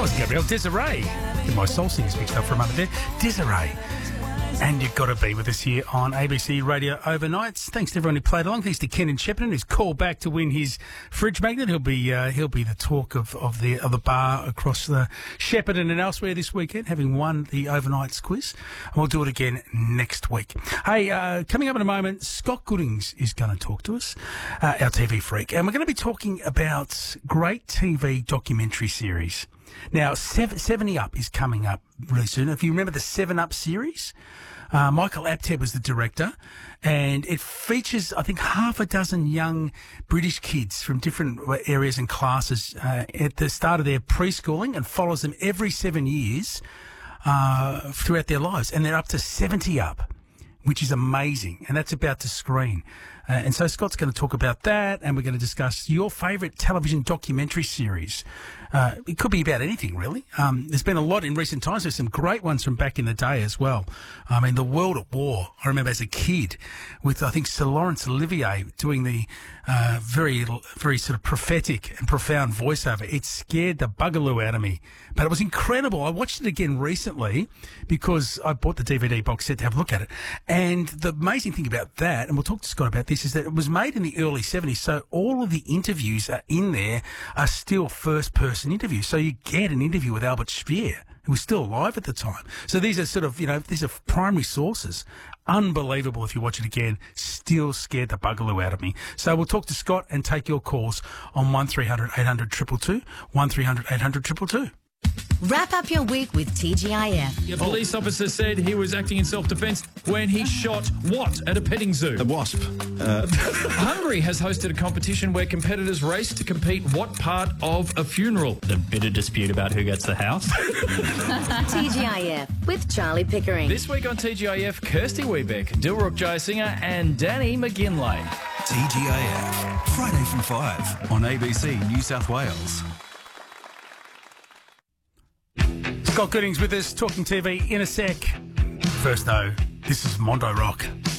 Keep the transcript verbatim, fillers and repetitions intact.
was Gabrielle Desiree. Get my soul singers mixed up for a moment there. Desiree. And you've got to be with us here on A B C Radio Overnights. Thanks to everyone who played along. Thanks to Ken in Shepparton, who's called back to win his fridge magnet. He'll be uh, he'll be the talk of, of the of the bar across the Shepparton and elsewhere this weekend, having won the Overnights quiz. And we'll do it again next week. Hey, uh, coming up in a moment, Scott Goodings is going to talk to us, uh, our T V freak, and we're going to be talking about great T V documentary series. Now, seventy Up is coming up really soon. If you remember the seven Up series, uh, Michael Apted was the director, and it features, I think, half a dozen young British kids from different areas and classes uh, at the start of their preschooling, and follows them every seven years uh, throughout their lives. And they're up to seventy Up, which is amazing, and that's about to screen. Uh, and so Scott's going to talk about that, and we're going to discuss your favourite television documentary series. Uh, it could be about anything, really. Um, there's been a lot in recent times. There's some great ones from back in the day as well. I mean, The World at War, I remember as a kid with, I think, Sir Laurence Olivier doing the uh, very, very sort of prophetic and profound voiceover. It scared the bugaloo out of me. But it was incredible. I watched it again recently because I bought the D V D box set to have a look at it. And the amazing thing about that, and we'll talk to Scott about this, is that it was made in the early seventies, so all of the interviews are in there are still first-person interviews. So you get an interview with Albert Speer, who was still alive at the time. So these are sort of, you know, these are primary sources. Unbelievable if you watch it again. Still scared the bugaloo out of me. So we'll talk to Scott and take your calls on one three hundred eight hundred two two two, one three hundred eight hundred two two two. Wrap up your week with T G I F. A police officer said he was acting in self-defence when he shot what at a petting zoo? A wasp. Uh. Hungary has hosted a competition where competitors race to compete what part of a funeral? The bitter dispute about who gets the house. T G I F with Charlie Pickering. This week on T G I F, Kirsty Wiebeck, Dilruk Jayasinger and Danny McGinlay. T G I F, Friday from five on A B C New South Wales. Scott Goodings with us, talking T V in a sec. First, though, this is Mondo Rock.